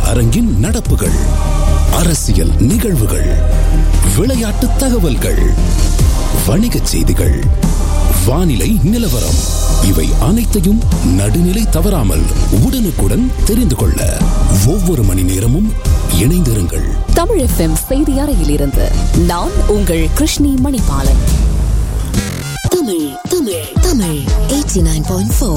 அரங்கின் நடப்புகள், அரசியல் நிகழ்வுகள், விளையாட்டு தகவல்கள், வணிகச் செய்திகள், வானிலை நிலவரம், இவை அனைத்தையும் நடுநிலை தவறாமல் உடனுக்குடன் தெரிந்து கொள்ள ஒவ்வொரு மணி நேரமும் இணைந்திருங்கள். தமிழ் FM செய்தி அறையிலிருந்து நான் உங்கள் கிருஷ்ணி மணிபாலன். தமிழ் 89.4